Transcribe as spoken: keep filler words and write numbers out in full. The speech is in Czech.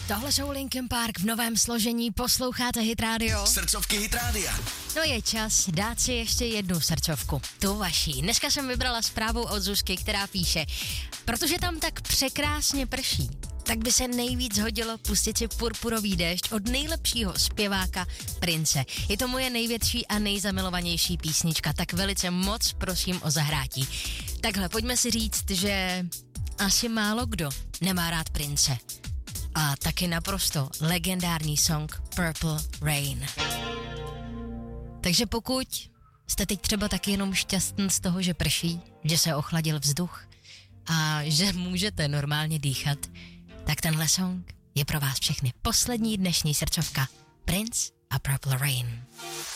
Tohle jsou Linkin Park v novém složení, posloucháte Hit Radio. Srdcovky Hit Radia. No je čas dát si ještě jednu srdcovku, tu vaší. Dneska jsem vybrala zprávu od Zuzky, která píše, protože tam tak překrásně prší, tak by se nejvíc hodilo pustit si Purpurový déšť od nejlepšího zpěváka Prince. Je to moje největší a nejzamilovanější písnička, tak velice moc prosím o zahrátí. Takhle, pojďme si říct, že asi málo kdo nemá rád Prince. A taky naprosto legendární song Purple Rain. Takže pokud jste teď třeba taky jenom šťastný z toho, že prší, že se ochladil vzduch a že můžete normálně dýchat, tak tenhle song je pro vás všechny. Poslední dnešní srdcovka Prince a Purple Rain.